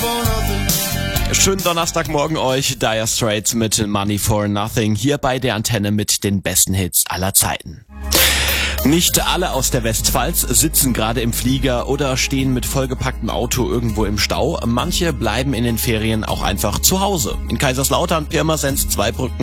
Schönen Donnerstagmorgen euch, Dire Straits mit Money for Nothing, hier bei der Antenne mit den besten Hits aller Zeiten. Nicht alle aus der Westpfalz sitzen gerade im Flieger oder stehen mit vollgepacktem Auto irgendwo im Stau. Manche bleiben in den Ferien auch einfach zu Hause. In Kaiserslautern, Pirmasens, Zweibrücken